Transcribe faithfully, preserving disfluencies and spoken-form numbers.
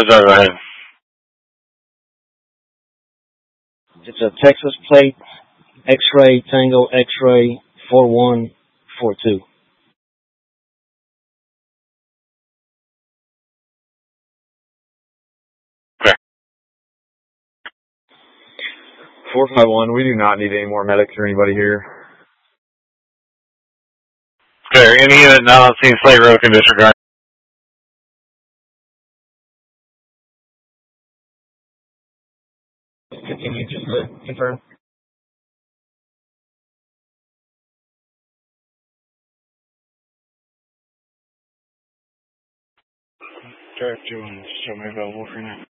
Go ahead. It's a Texas plate, X-ray, Tango X-ray, four one four two. Clear. four five one, we do not need any more medics or anybody here. Clear. Any unit not on scene, Slate Road can disregard. Continue, just uh, confirm. Direct two one, show me available for now.